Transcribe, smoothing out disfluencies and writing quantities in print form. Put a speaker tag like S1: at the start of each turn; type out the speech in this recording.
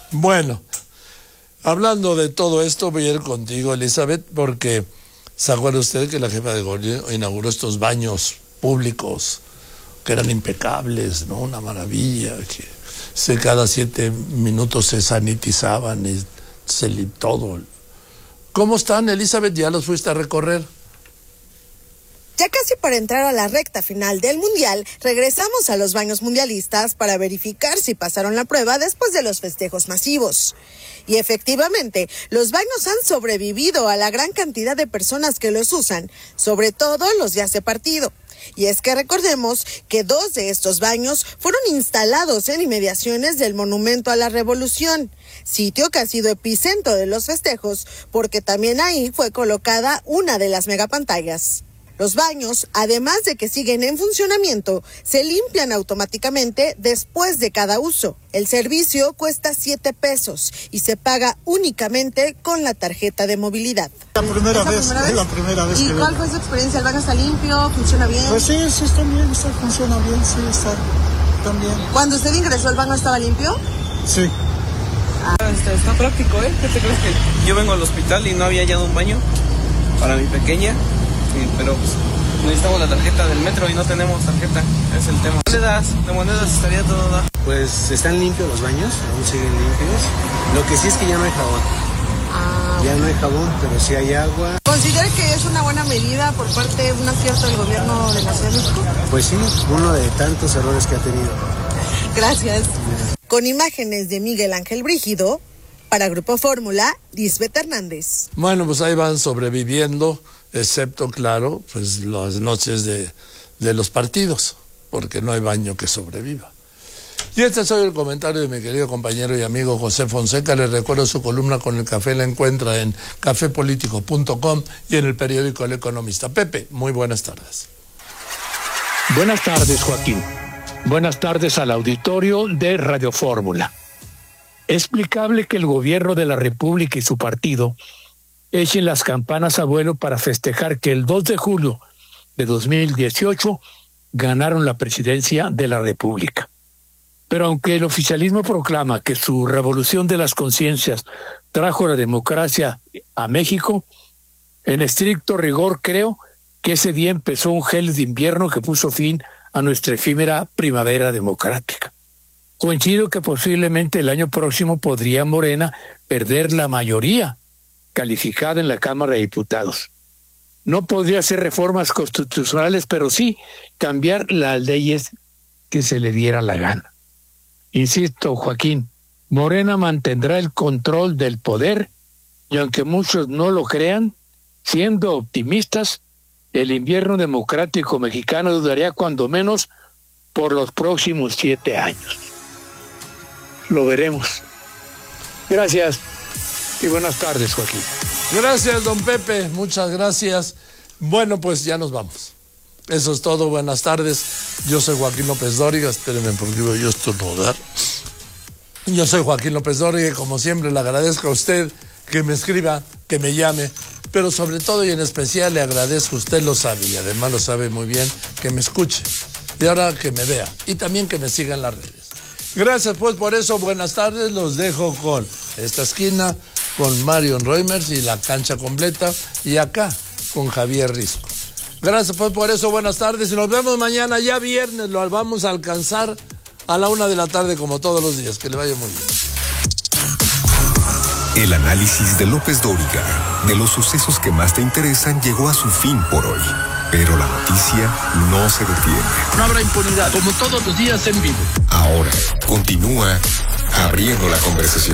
S1: Bueno, hablando de todo esto, voy a ir contigo, Elizabeth, porque ¿se acuerda usted que la jefa de gobierno inauguró estos baños públicos que eran impecables, ¿no? Una maravilla, que cada 7 minutos se sanitizaban y todo. ¿Cómo están, Elizabeth? ¿Ya los fuiste a recorrer?
S2: Ya casi para entrar a la recta final del Mundial, regresamos a los baños mundialistas para verificar si pasaron la prueba después de los festejos masivos. Y efectivamente, los baños han sobrevivido a la gran cantidad de personas que los usan, sobre todo los días de partido. Y es que recordemos que 2 de estos baños fueron instalados en inmediaciones del Monumento a la Revolución, sitio que ha sido epicentro de los festejos, porque también ahí fue colocada una de las megapantallas. Los baños, además de que siguen en funcionamiento, se limpian automáticamente después de cada uso. El servicio cuesta 7 pesos y se paga únicamente con la tarjeta de movilidad.
S3: Es la primera vez.
S2: ¿Y cuál fue su experiencia? ¿El baño está limpio? ¿Funciona bien?
S3: Pues sí, está bien, funciona bien, sí, está bien.
S2: ¿Cuando usted ingresó, el baño estaba limpio?
S3: Sí.
S4: Está práctico, ¿eh? ¿Qué te crees que yo vengo al hospital y no había hallado un baño para mi pequeña? Sí, pero pues necesitamos la tarjeta del metro y no tenemos tarjeta, es el tema. De monedas estaría todo da.
S5: Pues están limpios los baños, aún siguen limpios. Lo que sí es que ya no hay jabón. Ya no hay jabón, pero sí hay agua.
S2: ¿Considera que es una buena medida por parte de un acierto del gobierno de la Ciudad de México?
S5: Pues sí, uno de tantos errores que ha tenido.
S2: Gracias. Con imágenes de Miguel Ángel Brígido, para Grupo Fórmula, Lisbeth Hernández.
S1: Bueno, pues ahí van sobreviviendo, excepto, claro, pues las noches de los partidos, porque no hay baño que sobreviva. Y este es hoy el comentario de mi querido compañero y amigo José Fonseca. Les recuerdo su columna con el café, la encuentra en cafepolitico.com y en el periódico El Economista. Pepe, muy buenas tardes.
S6: Buenas tardes, Joaquín. Buenas tardes al auditorio de Radio Fórmula. Es explicable que el gobierno de la República y su partido echen las campanas a vuelo para festejar que el 2 de julio de 2018 ganaron la presidencia de la República. Pero aunque el oficialismo proclama que su revolución de las conciencias trajo la democracia a México, en estricto rigor creo que ese día empezó un gel de invierno que puso fin a nuestra efímera primavera democrática. Coincido que posiblemente el año próximo podría Morena perder la mayoría calificada en la Cámara de Diputados. No podría hacer reformas constitucionales, pero sí cambiar las leyes que se le diera la gana. Insisto, Joaquín, Morena mantendrá el control del poder y aunque muchos no lo crean, siendo optimistas, el invierno democrático mexicano duraría cuando menos por los próximos 7 años. Lo veremos. Gracias y buenas tardes, Joaquín.
S1: Gracias, don Pepe, muchas gracias. Bueno, pues ya nos vamos. Eso es todo, buenas tardes. Yo soy Joaquín López Dóriga, espérenme porque voy yo a estornudar. Yo soy Joaquín López Dóriga y como siempre le agradezco a usted que me escriba, que me llame, pero sobre todo y en especial le agradezco, usted lo sabe y además lo sabe muy bien, que me escuche y ahora que me vea y también que me siga en las redes. Gracias pues por eso, buenas tardes, los dejo con esta esquina, con Marion Reimers y la cancha completa y acá con Javier Risco. Gracias pues por eso, buenas tardes y nos vemos mañana ya viernes, lo vamos a alcanzar a la 1 de la tarde como todos los días, que le vaya muy bien.
S7: El análisis de López Dóriga de los sucesos que más te interesan llegó a su fin por hoy, pero la noticia no se detiene.
S6: No habrá impunidad, como todos los días en vivo.
S7: Ahora continúa abriendo la conversación.